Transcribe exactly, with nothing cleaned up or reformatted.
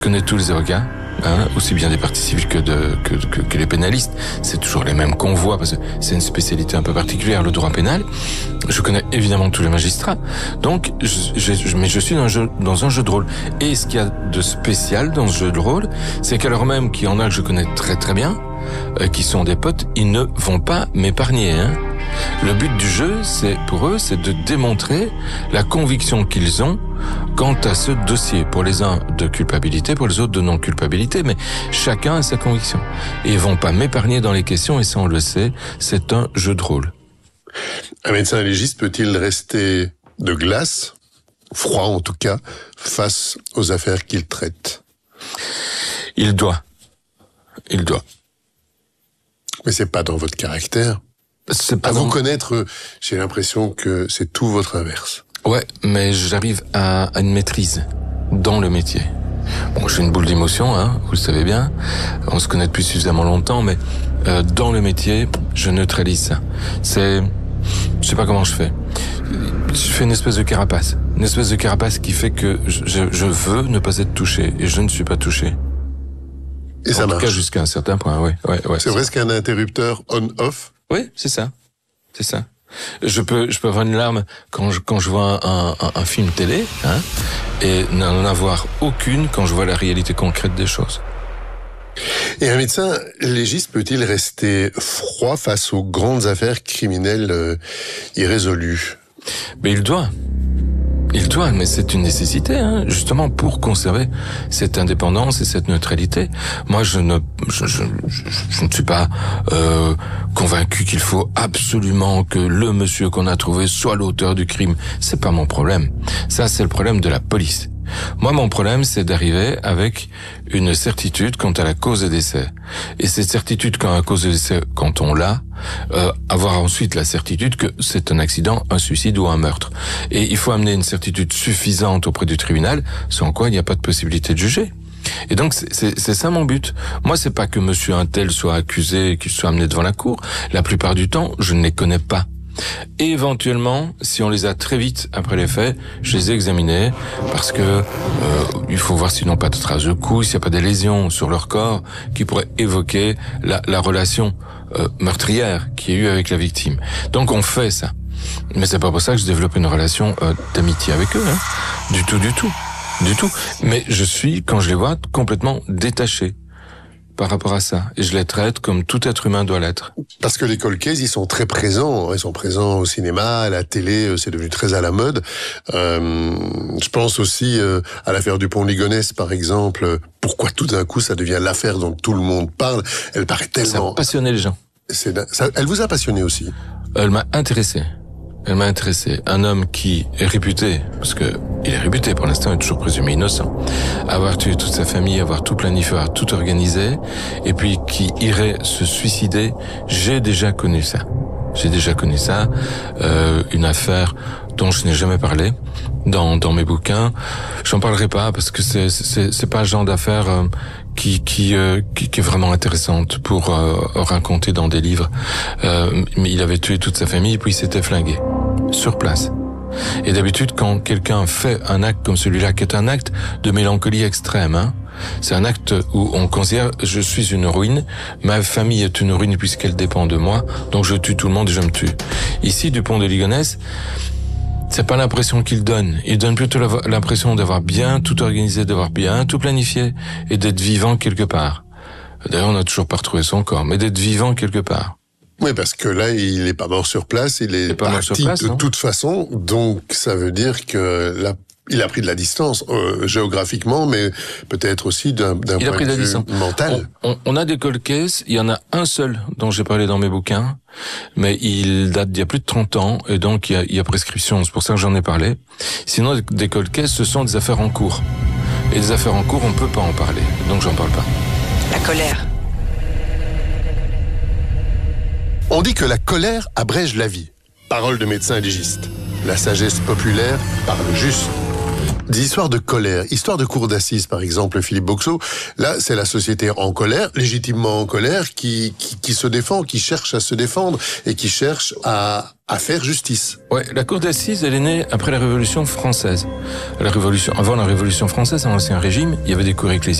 Je connais tous les avocats, hein, aussi bien des parties civiles que, de, que, que, que les pénalistes. C'est toujours les mêmes qu'on voit, parce que c'est une spécialité un peu particulière, le droit pénal. Je connais évidemment tous les magistrats. Donc, je, je, mais je suis dans un, jeu, dans un jeu de rôle. Et ce qu'il y a de spécial dans ce jeu de rôle, c'est qu'alors même qu'il y en a que je connais très très bien, euh, qui sont des potes, ils ne vont pas m'épargner, hein. Le but du jeu, c'est pour eux, c'est de démontrer la conviction qu'ils ont quant à ce dossier. Pour les uns de culpabilité, pour les autres de non-culpabilité, mais chacun a sa conviction. Et ils vont pas m'épargner dans les questions, et ça on le sait, c'est un jeu de rôle. Un médecin légiste peut-il rester de glace, froid en tout cas, face aux affaires qu'il traite? Il doit. Il doit. Mais c'est pas dans votre caractère. C'est pas à dans... vous connaître, j'ai l'impression que c'est tout votre inverse. Ouais, mais j'arrive à, à une maîtrise dans le métier. Bon, j'ai une boule d'émotion, hein, vous le savez bien. On se connaît depuis suffisamment longtemps, mais euh, dans le métier, je neutralise ça. C'est, je sais pas comment je fais. Je fais une espèce de carapace, une espèce de carapace qui fait que je, je veux ne pas être touché, et je ne suis pas touché. Et en ça tout marche. Cas, jusqu'à un certain point, oui. Ouais, ouais, c'est vrai, ce qu'un interrupteur on-off. Oui, c'est ça, c'est ça. Je peux, je peux avoir une larme quand je, quand je vois un, un, un film télé, hein, et n'en avoir aucune quand je vois la réalité concrète des choses. Et un médecin légiste peut-il rester froid face aux grandes affaires criminelles euh, irrésolues? Mais il doit. Il doit, mais c'est une nécessité, hein, justement pour conserver cette indépendance et cette neutralité. Moi, je ne, je, je, je, je ne suis pas euh, convaincu qu'il faut absolument que le monsieur qu'on a trouvé soit l'auteur du crime. C'est pas mon problème. Ça, c'est le problème de la police. Moi, mon problème, c'est d'arriver avec une certitude quant à la cause des décès. Et cette certitude quant à la cause des décès, quand on l'a, euh, avoir ensuite la certitude que c'est un accident, un suicide ou un meurtre. Et il faut amener une certitude suffisante auprès du tribunal, sans quoi il n'y a pas de possibilité de juger. Et donc, c'est, c'est, c'est ça mon but. Moi, c'est pas que monsieur un tel soit accusé et qu'il soit amené devant la cour. La plupart du temps, je ne les connais pas. Et éventuellement, si on les a très vite après les faits, je les ai examinés parce que euh, il faut voir s'ils n'ont pas de traces de coups, s'il n'y a pas des lésions sur leur corps qui pourraient évoquer la, la relation euh, meurtrière qu'il y a eu avec la victime. Donc on fait ça. Mais c'est pas pour ça que je développe une relation euh, d'amitié avec eux, hein. Du tout, du tout, du tout. Mais je suis, quand je les vois, complètement détaché par rapport à ça. Et je les traite comme tout être humain doit l'être. Parce que les cold cases, ils sont très présents. Ils sont présents au cinéma, à la télé, c'est devenu très à la mode. Euh, je pense aussi euh, à l'affaire du pont Ligonnès, par exemple. Pourquoi tout d'un coup, ça devient l'affaire dont tout le monde parle? Elle paraît tellement... Ça a passionné les gens. C'est, ça, elle vous a passionné aussi? Elle m'a intéressé. Elle m'a intéressé. Un homme qui est réputé, parce que il est réputé pour l'instant, il est toujours présumé innocent, avoir tué toute sa famille, avoir tout planifié, avoir tout organisé, et puis qui irait se suicider, j'ai déjà connu ça. J'ai déjà connu ça. Euh, une affaire dont je n'ai jamais parlé dans dans mes bouquins. J'en parlerai pas parce que c'est c'est c'est pas le genre d'affaire euh, qui qui, euh, qui qui est vraiment intéressante pour euh, raconter dans des livres. Euh, mais il avait tué toute sa famille puis il s'était flingué sur place. Et d'habitude, quand quelqu'un fait un acte comme celui-là, qui est un acte de mélancolie extrême, hein, c'est un acte où on considère je suis une ruine, ma famille est une ruine puisqu'elle dépend de moi, donc je tue tout le monde et je me tue. Ici, du pont de Ligonnès, c'est pas l'impression qu'il donne. Il donne plutôt l'impression d'avoir bien tout organisé, d'avoir bien tout planifié et d'être vivant quelque part. D'ailleurs, on n'a toujours pas retrouvé son corps, mais d'être vivant quelque part. Oui, parce que là, il est pas mort sur place, il est, il est pas parti mort sur place, de non toute façon, donc ça veut dire que là, il a pris de la distance, euh, géographiquement, mais peut-être aussi d'un, d'un point de vue mental. On, on, on a des cold cases, il y en a un seul dont j'ai parlé dans mes bouquins, mais il date d'il y a plus de trente ans, et donc il y a, il y a prescription, c'est pour ça que j'en ai parlé. Sinon, des cold cases, ce sont des affaires en cours. Et des affaires en cours, on peut pas en parler, donc j'en parle pas. La colère. On dit que la colère abrège la vie. Parole de médecin légiste. La sagesse populaire parle juste. Des histoires de colère, histoire de cour d'assises par exemple, Philippe Boxeau. Là, c'est la société en colère, légitimement en colère, qui, qui, qui se défend, qui cherche à se défendre et qui cherche à, à faire justice. Ouais, la cour d'assises, elle est née après la Révolution française. La Révolution, avant la Révolution française, dans l'Ancien Régime, il y avait des cours ecclésiastiques.